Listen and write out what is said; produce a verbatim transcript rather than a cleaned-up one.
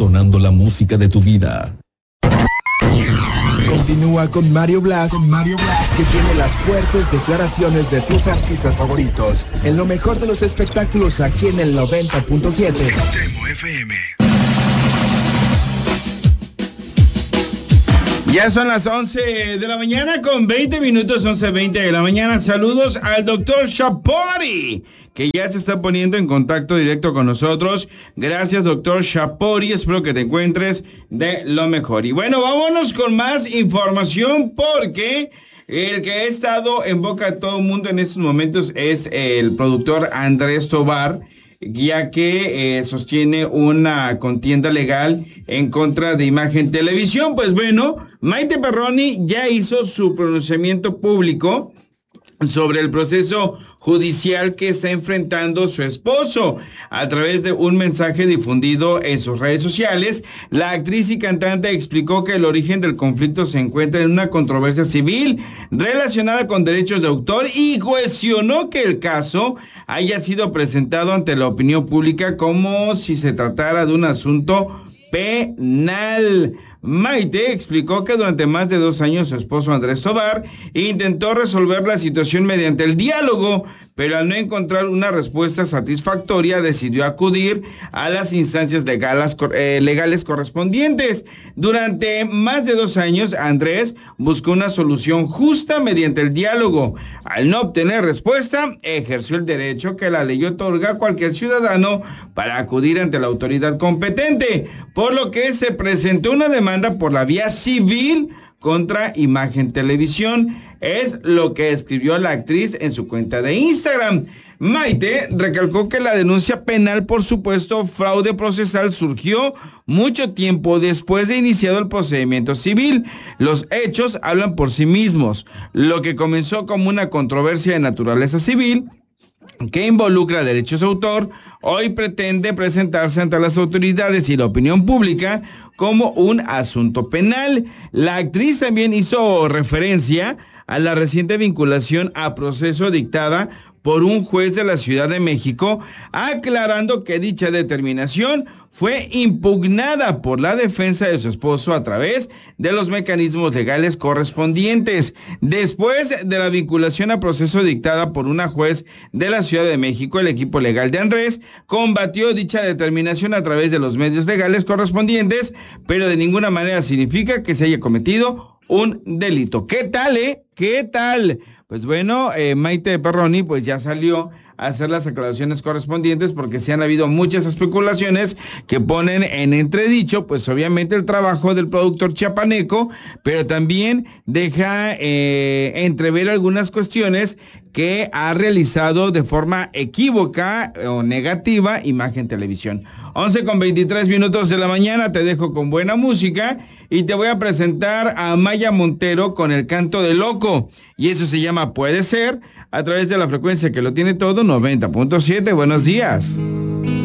sonando la música de tu vida. Continúa con Mario Blas, con Mario Blas, que tiene las fuertes declaraciones de tus artistas favoritos, en lo mejor de los espectáculos aquí en el noventa punto siete. Demo F M. Ya son las once de la mañana con veinte minutos, once veinte de la mañana. Saludos al doctor Shapori, que ya se está poniendo en contacto directo con nosotros. Gracias, doctor Shapori. Espero que te encuentres de lo mejor. Y bueno, vámonos con más información, porque el que ha estado en boca de todo el mundo en estos momentos es el productor Andrés Tobar, ya que eh, sostiene una contienda legal en contra de Imagen Televisión. Pues bueno, Maite Perroni ya hizo su pronunciamiento público sobre el proceso judicial que está enfrentando su esposo. A través de un mensaje difundido en sus redes sociales, la actriz y cantante explicó que el origen del conflicto se encuentra en una controversia civil relacionada con derechos de autor y cuestionó que el caso haya sido presentado ante la opinión pública como si se tratara de un asunto penal. Maite explicó que durante más de dos años su esposo Andrés Tobar intentó resolver la situación mediante el diálogo, pero al no encontrar una respuesta satisfactoria decidió acudir a las instancias legales, eh, legales correspondientes. Durante más de dos años, Andrés buscó una solución justa mediante el diálogo. Al no obtener respuesta, ejerció el derecho que la ley otorga a cualquier ciudadano para acudir ante la autoridad competente, por lo que se presentó una demanda por la vía civil contra Imagen Televisión. Es lo que escribió la actriz en su cuenta de Instagram. Maite recalcó que la denuncia penal por supuesto fraude procesal surgió mucho tiempo después de iniciado el procedimiento civil. Los hechos hablan por sí mismos. Lo que comenzó como una controversia de naturaleza civil que involucra derechos de autor, hoy pretende presentarse ante las autoridades y la opinión pública como un asunto penal. La actriz también hizo referencia a la reciente vinculación a proceso dictada por un juez de la Ciudad de México, aclarando que dicha determinación fue impugnada por la defensa de su esposo a través de los mecanismos legales correspondientes. Después de la vinculación a proceso dictada por una juez de la Ciudad de México, el equipo legal de Andrés combatió dicha determinación a través de los medios legales correspondientes, pero de ninguna manera significa que se haya cometido un delito. ¿Qué tal, eh? ¿Qué tal? Pues bueno, eh, Maite Perroni pues ya salió a hacer las aclaraciones correspondientes, porque sí han habido muchas especulaciones que ponen en entredicho pues obviamente el trabajo del productor chiapaneco, pero también deja eh, entrever algunas cuestiones que ha realizado de forma equívoca o negativa Imagen Televisión. once con veintitrés minutos de la mañana, te dejo con buena música y te voy a presentar a Maya Montero con El Canto de Loco, y eso se llama Puede Ser, a través de la frecuencia que lo tiene todo, noventa punto siete. Buenos días.